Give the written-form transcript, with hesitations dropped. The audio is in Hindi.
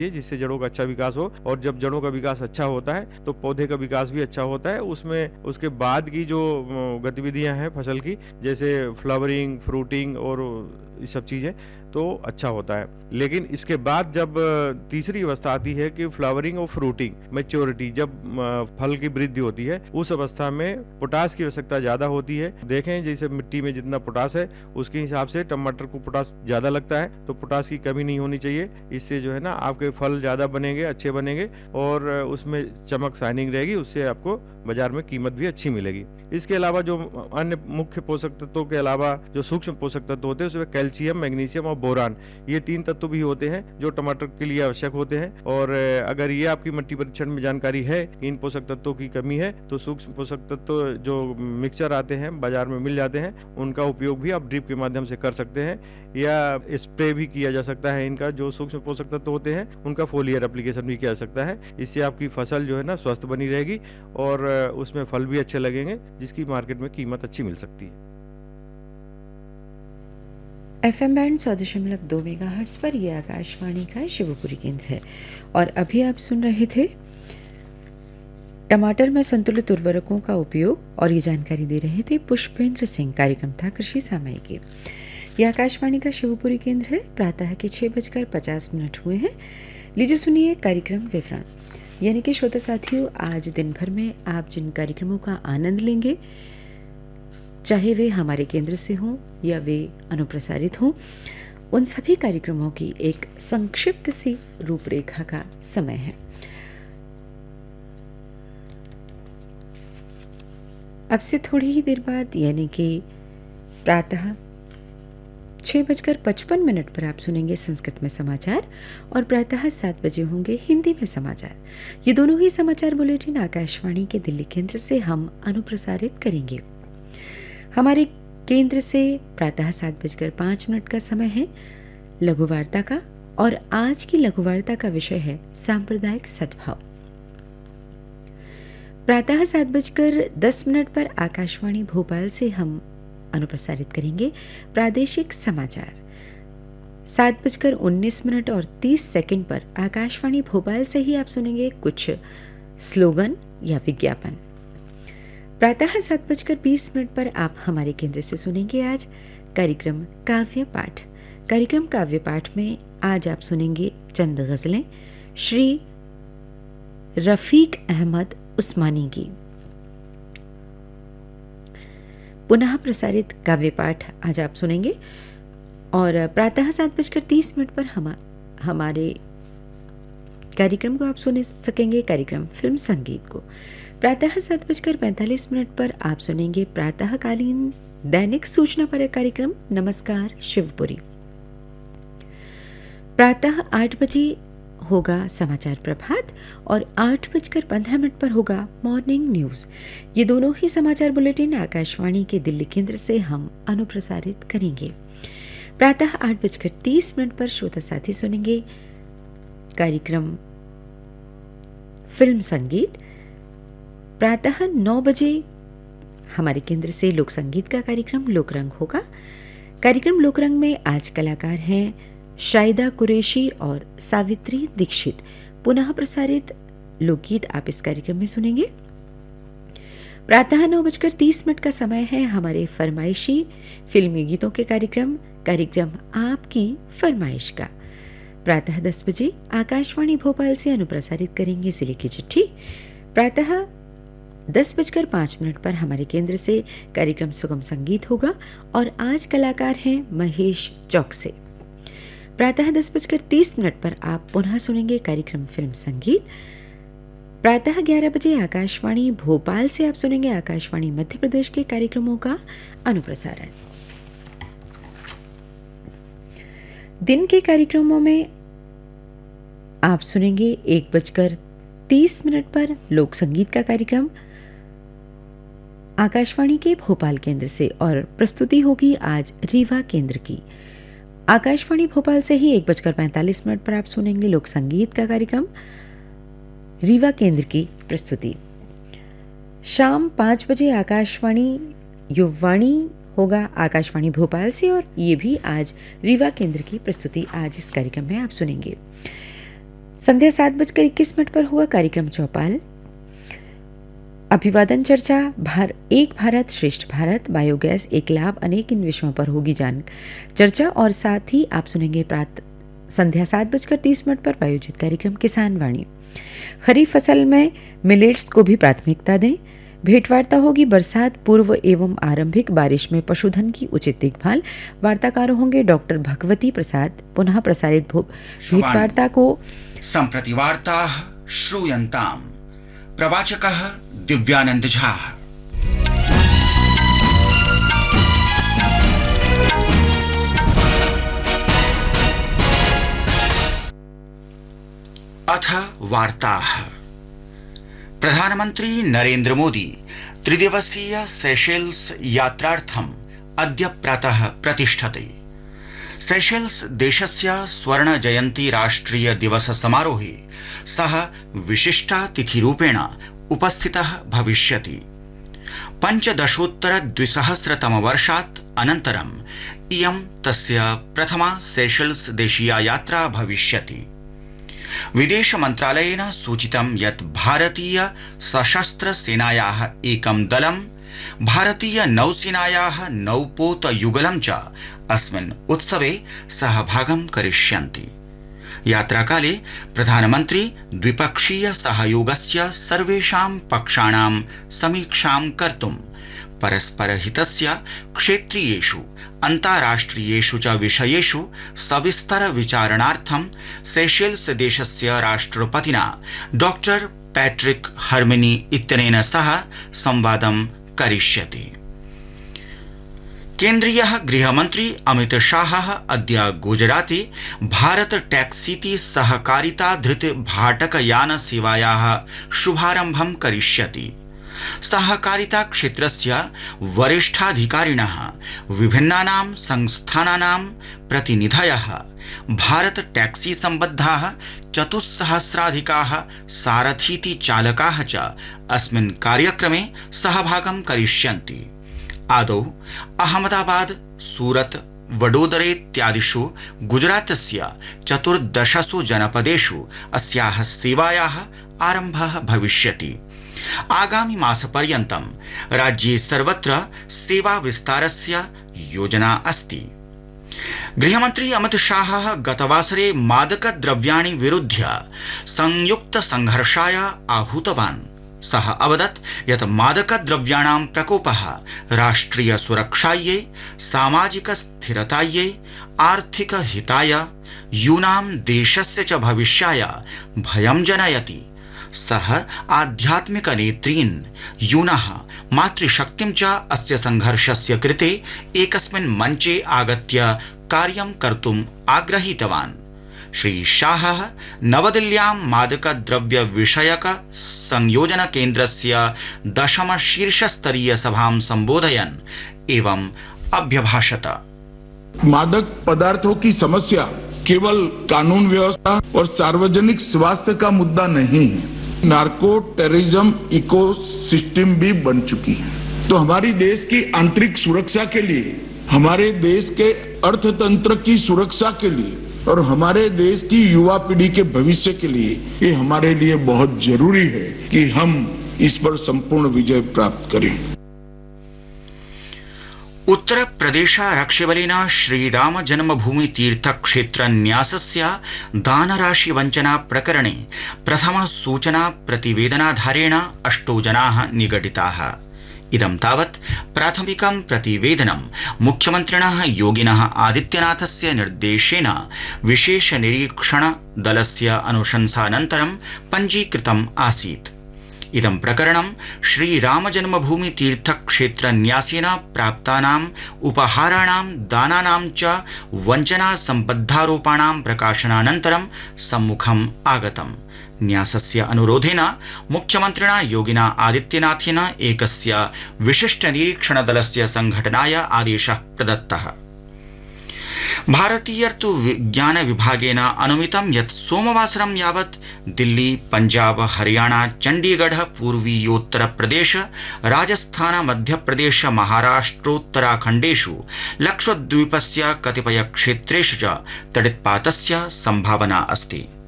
जिससे जड़ों का अच्छा विकास हो। और जब जड़ों का विकास अच्छा होता है तो पौधे का विकास भी अच्छा होता है। उसमें उसके बाद की जो गतिविधियां हैं फसल की, जैसे फ्लावरिंग, फ्रूटिंग और ये सब चीज़ें, तो अच्छा होता है। लेकिन इसके बाद जब तीसरी अवस्था आती है कि फ्लावरिंग और फ्रूटिंग, मैच्योरिटी, जब फल की वृद्धि होती है, उस अवस्था में पोटास की आवश्यकता ज़्यादा होती है। देखें जैसे मिट्टी में जितना पोटास है उसके हिसाब से टमाटर को पोटास ज़्यादा लगता है, तो पोटास की कमी नहीं होनी चाहिए। इससे जो है ना आपके फल ज़्यादा बनेंगे, अच्छे बनेंगे और उसमें चमक, शाइनिंग रहेगी। उससे आपको बाजार में कीमत भी अच्छी मिलेगी। इसके अलावा जो अन्य मुख्य पोषक तत्वों के अलावा जो सूक्ष्म पोषक तत्व होते हैं उसमें कैल्शियम, मैग्नीशियम और बोरान, ये 3 तत्व भी होते हैं जो टमाटर के लिए आवश्यक होते हैं। और अगर ये आपकी मिट्टी परीक्षण में जानकारी है कि इन पोषक तत्वों की कमी है, तो सूक्ष्म पोषक तत्व जो मिक्सचर आते हैं बाजार में मिल जाते हैं, उनका उपयोग भी आप ड्रिप के माध्यम से कर सकते हैं या स्प्रे भी किया जा सकता है। इनका जो सूक्ष्म पोषक तत्व होते हैं उनका फोलियर एप्लीकेशन भी किया जा सकता है। इससे आपकी फसल जो है ना स्वस्थ बनी रहेगी और उसमें फल भी अच्छे लगेंगे, जिसकी मार्केट में कीमत अच्छी मिल सकती है। FM बैंड 100.2 मेगाहर्ट्ज पर यह आकाशवाणी का शिवपुरी केंद्र है और अभी आप सुन रहे थे टमाटर में संतुलित उर्वरकों का उपयोग, और ये जानकारी दे रहे थे पुष्पेंद्र सिंह। कार्यक्रम था कृषि सामयिकी। यह आकाशवाणी का शिवपुरी केंद्र है। प्रातः के 6:50 हुए हैं। लीजिए सुनिए कार्यक्रम विवरण। यानी कि श्रोता साथियों, आज दिन भर में आप जिन कार्यक्रमों का आनंद लेंगे, चाहे वे हमारे केंद्र से हों या वे अनुप्रसारित हों, उन सभी कार्यक्रमों की एक संक्षिप्त सी रूपरेखा का समय है। अब से थोड़ी ही देर बाद यानी कि प्रातः 6:55 पर आप सुनेंगे संस्कृत में समाचार और प्रातः 7 बजे होंगे हिंदी में समाचार। ये दोनों ही समाचार बुलेटिन आकाशवाणी के दिल्ली केंद्र से हम अनुप्रसारित करेंगे। हमारे केंद्र से प्रातः 7:05 का समय है लघु वार्ता का, और आज की लघु वार्ता का विषय है सांप्रदायिक सद्भाव। प्रातः 7:10 पर आकाशवाणी भोपाल से हम अनुप्रसारित करेंगे प्रादेशिक समाचार। 7:19 और 30 सेकंड पर आकाशवाणी भोपाल से ही आप सुनेंगे कुछ स्लोगन या विज्ञापन। प्रातः 7:20 पर आप हमारे केंद्र से सुनेंगे आज कार्यक्रम काव्य पाठ। कार्यक्रम काव्य पाठ में आज आप सुनेंगे चंद गजलें श्री रफीक अहमद उस्मानी की। पुनः प्रसारित काव्य पाठ आज आप सुनेंगे। और प्रातः 7:30 पर हमारे कार्यक्रम को आप सुन सकेंगे कार्यक्रम फिल्म संगीत को। प्रातः 7:45 पर आप सुनेंगे प्रातःकालीन दैनिक सूचना पर कार्यक्रम नमस्कार शिवपुरी। प्रातः 8 बजे होगा समाचार प्रभात और 8:15 पर होगा मॉर्निंग न्यूज। ये दोनों ही समाचार बुलेटिन आकाशवाणी के दिल्ली केंद्र से हम अनुप्रसारित करेंगे। प्रातः 8:30 पर श्रोता साथी सुनेंगे कार्यक्रम फिल्म संगीत। प्रातः 9 बजे हमारे केंद्र से लोक संगीत का कार्यक्रम लोकरंग होगा। कार्यक्रम लोकरंग में आज कलाकार हैं शाहिदा कुरैशी और सावित्री दीक्षित। पुनः प्रसारित लोकगीत आप इस कार्यक्रम में सुनेंगे। प्रातः 9:30 का समय है हमारे फरमाइशी फिल्मी गीतों के कार्यक्रम आपकी फरमाइश का। प्रातः 10 बजे आकाशवाणी भोपाल से अनुप्रसारित करेंगे जिले की चिट्ठी। प्रातः 10:05 पर हमारे केंद्र से कार्यक्रम सुगम संगीत होगा और आज कलाकार हैं महेश चौक से। प्रातः 10:30 पर आप पुनः सुनेंगे कार्यक्रम फिल्म संगीत। प्रातः 11 बजे आकाशवाणी भोपाल से आप सुनेंगे आकाशवाणी मध्य प्रदेश के कार्यक्रमों का अनुप्रसारण। दिन के कार्यक्रमों में आप सुनेंगे 1:30 पर लोक संगीत का कार्यक्रम आकाशवाणी के भोपाल केंद्र से और प्रस्तुति होगी आज रीवा केंद्र की। आकाशवाणी भोपाल से ही 1:45 पर आप सुनेंगे लोक संगीत का कार्यक्रम रीवा केंद्र की प्रस्तुति। शाम 5 बजे आकाशवाणी युववाणी होगा आकाशवाणी भोपाल से और ये भी आज रीवा केंद्र की प्रस्तुति आज इस कार्यक्रम में आप सुनेंगे। संध्या 7:21 पर हुआ कार्यक्रम चौपाल। अभिवादन चर्चा एक भारत श्रेष्ठ भारत, बायोगैस एक लाभ, अनेक इन विषयों पर होगी चर्चा। और साथ ही आप सुनेंगे संध्या 7:30 पर आयोजित कार्यक्रम किसान वाणी। खरीफ फसल में मिलेट्स को भी प्राथमिकता दें। भेंटवार्ता होगी बरसात पूर्व एवं आरंभिक बारिश में पशुधन की उचित देखभाल। वार्ताकार होंगे डॉक्टर भगवती प्रसाद। पुनः प्रसारित भेंटवार्ता को सम्प्रति वार्ताः श्रूयन्ताम्। प्रवाचकः दिव्यानंद झा। अथ वार्ताः। प्रधानमन्त्री नरेन्द्र मोदी त्रिदिवसीय सेशेल्स यात्रार्थम् अद्य प्रातः प्रतिष्ठते। सेशेल्स देशस्य स्वर्ण जयन्ती राष्ट्रिय दिवस समारोहे सः विशिष्टातिथिरूपेण उपस्थितः भविष्यति। 15-द्विसहस्रतमवर्षात् अनन्तरम् इयं तस्य प्रथमा सेशेल्स देशीया यात्रा भविष्यति। विदेश मन्त्रालयेन सूचितं यत् भारतीय सशस्त्र सेनायाः एकं दलं भारतीय नौसेनायाः नौपोत युगलं च अस्मिन् उत्सवे सहभागं करिष्यन्ति। यात्राकाले प्रधानमन्त्री द्विपक्षीय सहयोगस्य सर्वेषां पक्षाणां समीक्षां कर्तुं परस्परहितस्य क्षेत्रीयेषु अन्ताराष्ट्रियेषु च विषयेषु सविस्तर विचारणार्थं सेशेल्स देशस्य राष्ट्रपतिना डॉक्टर पैट्रिक हर्मिनी इत्यनेन सह संवादं करिष्यति। केन्द्रीयः गृहमन्त्री अमित शाहः अद्य गुजराते भारत टैक्सीति सहकारिता धृत भाटकयान सेवायाः शुभारम्भं करिष्यति। सहकारिता क्षेत्रस्य वरिष्ठाधिकारिणः विभिन्नानां संस्थानानां प्रतिनिधयः भारत टैक्सी सम्बद्धाः 4,000-अधिकाः सारथीति चालकाः च अस्मिन् कार्यक्रमे सहभागं करिष्यन्ति। आदौ अहमदाबाद, सूरत, वडोदरे इत्यादिषु गुजरातस्य 14 जनपदेषु अस्याः सेवायाः आरम्भः भविष्यति। आगामि मासपर्यन्तं राज्ये सर्वत्र सेवा विस्तारस्य योजना अस्ति। गृहमन्त्री अमित शाहः गतवासरे मादकद्रव्याणि विरुध्य संयुक्त संघर्षाय आहूतवान्। सः अवदत् यत् मादकद्रव्याणां प्रकोपः राष्ट्रिय सुरक्षायै, सामाजिक स्थिरतायै, आर्थिक हिताय, यूनां देशस्य च भविष्याय भयं जनयति। सः आध्यात्मिक नेतॄन्, यूनः मातृशक्तिं च अस्य संघर्षस्य कृते एकस्मिन् मञ्चे आगत्य कार्यं कर्तुम् आग्रहीतवान्। श्री शाहः नवदिल्ल्यां मादकद्रव्य विषयक संयोजन केन्द्रस्य 10th शीर्षस्तरीय सभां सम्बोधयन् एवं अभ्यभाषत। मादक पदार्थों की समस्या केवल कानून व्यवस्था और सार्वजनिक स्वास्थ्य का मुद्दा नहीं है, नार्को टेररिज्म इकोसिस्टम भी बन चुकी है। तो हमारी देश की आंतरिक सुरक्षा के लिए, हमारे देश के अर्थतंत्र की सुरक्षा के लिए और हमारे देश की युवा पीढ़ी के भविष्य के लिए ये हमारे लिए बहुत जरूरी है कि हम इस पर संपूर्ण विजय प्राप्त करें। उत्तर प्रदेशारक्षिबलेन श्रीराम जन्मभूमि तीर्थ क्षेत्र न्यासस्य दानराशि वञ्चना प्रकरणे प्रथम सूचना प्रतिवेदनाधारेण 8 जनाः निगडिताः। इदं तावत् प्राथमिकं प्रतिवेदनं मुख्यमन्त्रिणः योगिनः आदित्यनाथस्य निर्देशेन विशेष निरीक्षण दलस्य अनुशंसानन्तरं पञ्जीकृतम् आसीत्। इदं प्रकरणं श्रीराम जन्मभूमि तीर्थ क्षेत्र न्यासेन प्राप्तानाम् उपहाराणां दानानां च वञ्चना सम्बद्धारोपाणां प्रकाशनानन्तरं सम्मुखम् आगतम्। न्यासस्य अनुरोधेन मुख्यमन्त्रिणा योगिना आदित्यनाथेन एकस्य विशिष्ट निरीक्षण दलस्य संघटनाय आदेशः प्रदत्तः। भारतीयर्तु विज्ञान विभागेन अनुमितं यत् सोमवासरं यावत् दिल्ली, पंजाब, हरियाणा, चण्डीगढ़, पूर्वीयोत्तर प्रदेश, राजस्थान, मध्यप्रदेश, महाराष्ट्रोत्तराखण्डेषु लक्षद्वीपस्य कतिपय क्षेत्रेषु च तडित्पातस्य सम्भावना अस्ति।